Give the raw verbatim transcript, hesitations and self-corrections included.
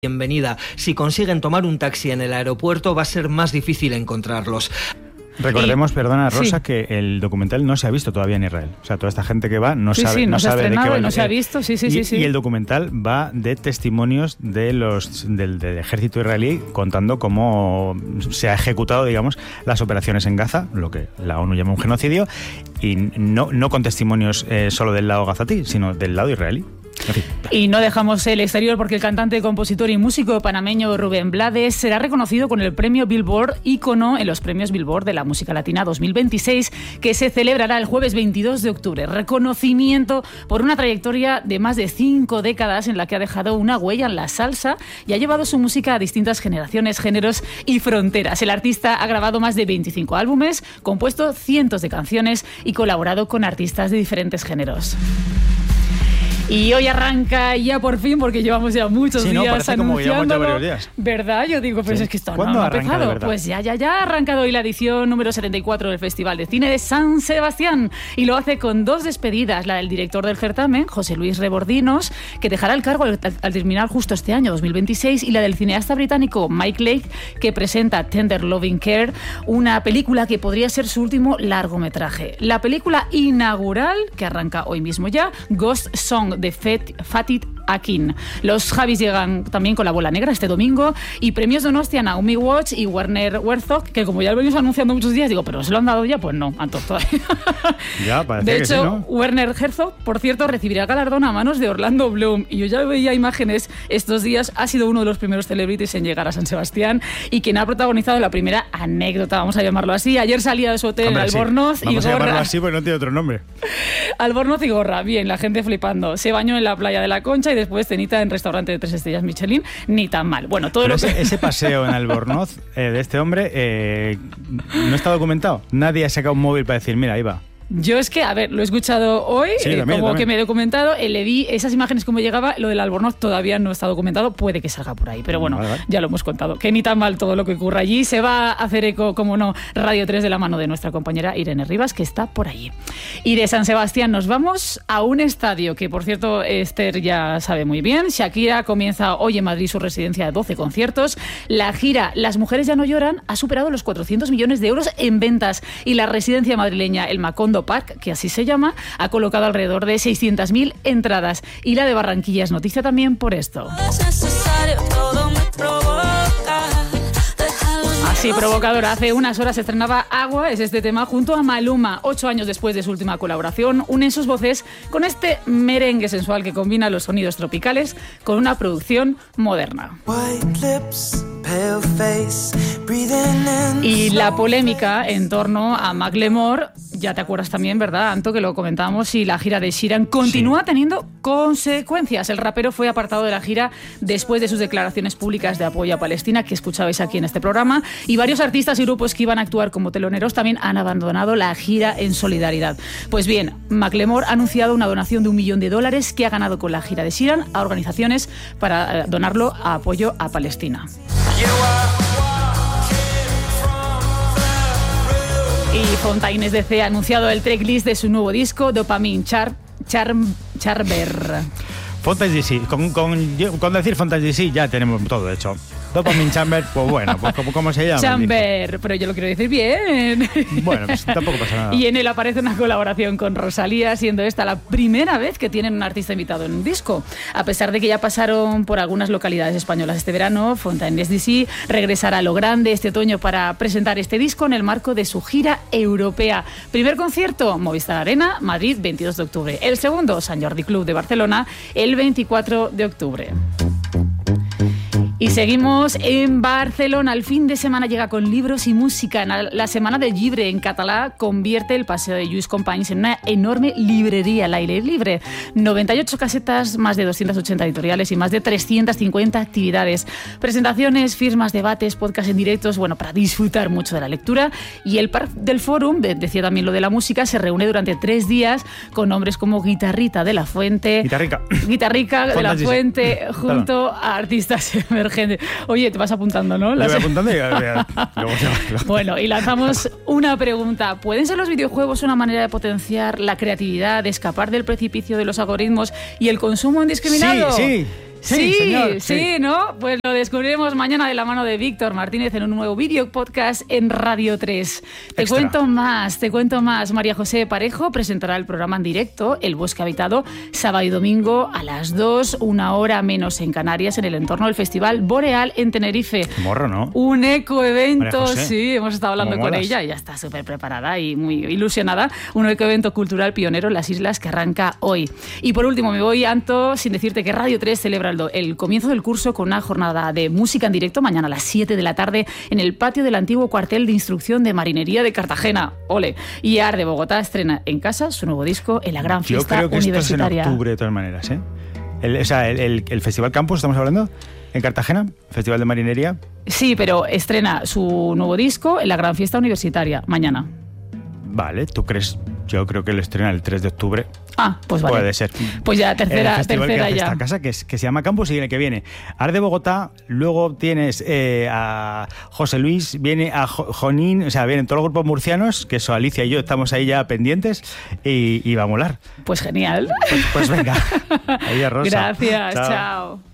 bienvenida. Si consiguen tomar un taxi en el aeropuerto va a ser más difícil encontrarlos. Recordemos, y, perdona Rosa, sí. que el documental no se ha visto todavía en Israel. O sea, toda esta gente que va no sí, sabe, sí, no, no se sabe de qué va. No se ha visto, sí, sí, y, sí, sí. Y el documental va de testimonios de los del, del ejército israelí contando cómo se ha ejecutado, digamos, las operaciones en Gaza, lo que la ONU llama un genocidio, y no, no con testimonios eh, solo del lado gazatí, sino del lado israelí. En fin. Y no dejamos el exterior porque el cantante, compositor y músico panameño Rubén Blades será reconocido con el premio Billboard ícono en los premios Billboard de la música latina dos mil veintiséis, que se celebrará el jueves veintidós de octubre. Reconocimiento por una trayectoria de más de cinco décadas en la que ha dejado una huella en la salsa y ha llevado su música a distintas generaciones, géneros y fronteras. El artista ha grabado más de veinticinco álbumes, compuesto cientos de canciones y colaborado con artistas de diferentes géneros. Y hoy arranca ya por fin, porque llevamos ya muchos sí, días no, parece como que llevamos ya varios días. ¿Verdad? Yo digo, pues sí. es que esto ¿Cuándo no ha arranca empezado. de verdad? Pues ya, ya, ya ha arrancado hoy la edición número setenta y cuatro del Festival de Cine de San Sebastián. Y lo hace con dos despedidas. La del director del certamen, José Luis Rebordinos, que dejará el cargo al, al terminar justo este año, dos mil veintiséis. Y la del cineasta británico Mike Leigh, que presenta Tender Loving Care, una película que podría ser su último largometraje. La película inaugural, que arranca hoy mismo ya, Ghost Song de Fatih Akin. Los Javis llegan también con La Bola Negra este domingo y premios Donostia, Naomi Watch y Werner Herzog, que como ya lo venimos anunciando muchos días, digo, ¿pero se lo han dado ya? Pues no, Anton, todavía. Ya, parece de que hecho, sí, ¿no? Werner Herzog, por cierto, recibirá galardón a manos de Orlando Bloom. Y yo ya veía imágenes estos días, ha sido uno de los primeros celebrities en llegar a San Sebastián y quien ha protagonizado la primera anécdota, vamos a llamarlo así. Ayer salía de su hotel Hombre, en Albornoz sí. y Vamos gorra. a llamarlo así porque no tiene otro nombre. Albornoz y gorra, bien, la gente flipando. Se bañó en la playa de la Concha y después cenita en restaurante de tres estrellas Michelin, ni tan mal. Bueno, todo Pero lo que... ese, ese paseo en Albornoz eh, de este hombre eh, no está documentado. Nadie ha sacado un móvil para decir, mira, ahí va. Yo es que, a ver, lo he escuchado hoy, sí, eh, también, como también. que me he documentado, eh, le vi esas imágenes como llegaba, lo del Albornoz todavía no está documentado, puede que salga por ahí, pero bueno, vale, vale. ya lo hemos contado, que ni tan mal todo lo que ocurra allí. Se va a hacer eco, como no, Radio tres de la mano de nuestra compañera Irene Rivas, que está por allí. Y de San Sebastián nos vamos a un estadio que, por cierto, Esther ya sabe muy bien. Shakira comienza hoy en Madrid su residencia de doce conciertos. La gira Las Mujeres Ya No Lloran ha superado los cuatrocientos millones de euros en ventas y la residencia madrileña El Macondo Park, que así se llama, ha colocado alrededor de seiscientas mil entradas. Y la de Barranquilla es noticia también por esto. Así provocadora. Hace unas horas se estrenaba Agua, es este tema, junto a Maluma. Ocho años después de su última colaboración, unen sus voces con este merengue sensual que combina los sonidos tropicales con una producción moderna. Y la polémica en torno a Macklemore, ya te acuerdas también, ¿verdad, Anto? Que lo comentábamos, y la gira de Sheeran continúa sí. teniendo consecuencias. El rapero fue apartado de la gira después de sus declaraciones públicas de apoyo a Palestina, que escuchabais aquí en este programa, y varios artistas y grupos que iban a actuar como teloneros también han abandonado la gira en solidaridad. Pues bien, Macklemore ha anunciado una donación de un millón de dólares que ha ganado con la gira de Sheeran a organizaciones para donarlo a apoyo a Palestina. Y Fontaines D C ha anunciado el tracklist de su nuevo disco, Dopamine Char, Char, Charber. Fontaines D C, con, con, con decir Fontaines D C ya tenemos todo hecho. Dopamine Chamber, pues bueno, pues como, ¿cómo se llama? Chamber, pero yo lo quiero decir bien. Bueno, pues tampoco pasa nada. Y en él aparece una colaboración con Rosalía, siendo esta la primera vez que tienen un artista invitado en un disco. A pesar de que ya pasaron por algunas localidades españolas este verano, Fontaines D C regresará a lo grande este otoño para presentar este disco en el marco de su gira europea. Primer concierto, Movistar Arena, Madrid, veintidós de octubre. El segundo, Sant Jordi Club de Barcelona, el veinticuatro de octubre. Y seguimos en Barcelona. El fin de semana llega con libros y música. La Semana del Llibre en català convierte el Paseo de Lluís Companys en una enorme librería al aire libre. noventa y ocho casetas, más de doscientas ochenta editoriales y más de trescientas cincuenta actividades. Presentaciones, firmas, debates, podcast en directos, bueno, para disfrutar mucho de la lectura. Y el Parc del Fòrum, decía también lo de la música, se reúne durante tres días con nombres como Guitarrita de la Fuente, Guitarrica, Guitarrica de la Fuente, junto a artistas emergentes. Oye, te vas apuntando, ¿no? Las... Yo voy apuntando y... Luego... Bueno, y lanzamos una pregunta. ¿Pueden ser los videojuegos una manera de potenciar la creatividad, de escapar del precipicio de los algoritmos y el consumo indiscriminado? Sí, sí. Sí, Sí, señor, sí, sí. ¿no? Pues lo descubriremos mañana de la mano de Víctor Martínez en un nuevo vídeo podcast en Radio tres. Te Extra. cuento más, te cuento más. María José Parejo presentará el programa en directo El Bosque Habitado, sábado y domingo a las dos, una hora menos en Canarias, en el entorno del Festival Boreal en Tenerife. Morro, ¿no? Un ecoevento, María José, sí, hemos estado hablando ¿cómo con molas? ella, ella está súper preparada y muy ilusionada. Un ecoevento cultural pionero en las islas que arranca hoy. Y por último, me voy, Anto, sin decirte que Radio tres celebra el, do- el comienzo del curso con una jornada de música en directo mañana a las siete de la tarde en el patio del antiguo cuartel de instrucción de Marinería de Cartagena. ¡Ole! Y A R de Bogotá estrena en casa su nuevo disco en la gran Yo fiesta creo que esto es en universitaria. octubre de todas maneras, ¿eh? El, o sea, el, el- el Festival Campus, ¿estamos hablando? En Cartagena, Festival de Marinería. Sí, pero estrena su nuevo disco en la gran fiesta universitaria mañana. Vale, ¿tú crees? Yo creo que lo estrena el tres de octubre. Ah, pues vale. Puede ser. Pues ya, tercera, el festival tercera que hace ya. esta casa, que, es, que se llama Campus y en el que viene Ar de Bogotá, luego tienes eh, a José Luis, viene a Jo- Jonín, o sea, vienen todos los grupos murcianos, que eso Alicia y yo estamos ahí ya pendientes y, y va a molar. Pues genial. Pues, pues venga. Adiós, Rosa. Gracias, Chao. chao.